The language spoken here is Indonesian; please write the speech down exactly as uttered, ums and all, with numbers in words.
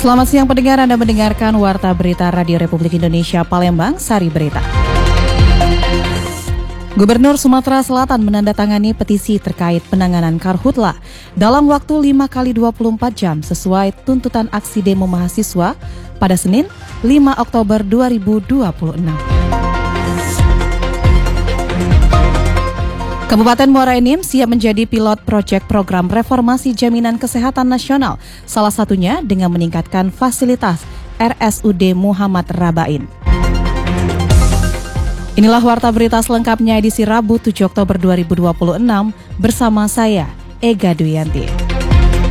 Selamat siang pendengar, Anda mendengarkan Warta Berita Radio Republik Indonesia Palembang, Sari Berita. Gubernur Sumatera Selatan menandatangani petisi terkait penanganan karhutla dalam waktu lima kali dua puluh empat jam sesuai tuntutan aksi demo mahasiswa pada Senin lima Oktober dua ribu dua puluh enam. Kabupaten Muara Enim siap menjadi pilot proyek program reformasi jaminan kesehatan nasional, salah satunya dengan meningkatkan fasilitas R S U D Muhammad Rabain. Inilah Warta Berita selengkapnya edisi Rabu tujuh Oktober dua ribu dua puluh enam bersama saya, Ega Duyanti.